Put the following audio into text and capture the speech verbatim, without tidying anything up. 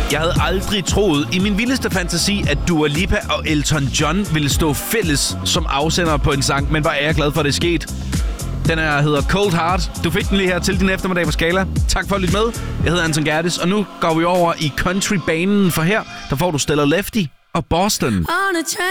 Jeg havde aldrig troet i min vildeste fantasi, at Dua Lipa og Elton John ville stå fælles som afsender på en sang, men hvor er jeg glad for, at det er sket. Den her hedder Cold Heart. Du fik den lige her til din eftermiddag på Skala. Tak for at lytte med. Jeg hedder Anton Gertis, og nu går vi over i countrybanen, for her der får du Stella Lefty og Boston.